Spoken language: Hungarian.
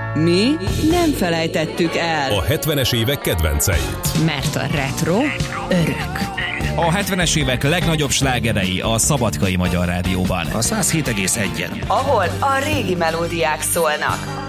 Mi nem felejtettük el. A 70-es évek kedvenceit. Mert a retro örök. A 70-es évek legnagyobb slágerei a Szabadkai Magyar Rádióban. A 107,1-en. Ahol a régi melódiák szólnak.